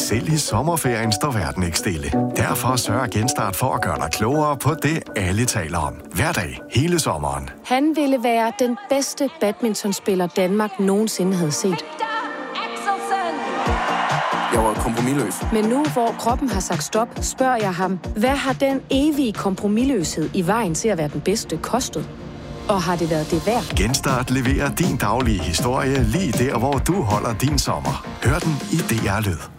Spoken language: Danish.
Selv i sommerferien står verden ikke stille. Derfor sørger Genstart for at gøre dig klogere på det, alle taler om. Hver dag, hele sommeren. Han ville være den bedste badmintonspiller, Danmark nogensinde havde set. Jeg var kompromisløs. Men nu, hvor kroppen har sagt stop, spørger jeg ham, hvad har den evige kompromisløshed i vejen til at være den bedste kostet? Og har det været det værd? Genstart leverer din daglige historie lige der, hvor du holder din sommer. Hør den i DR Lyd.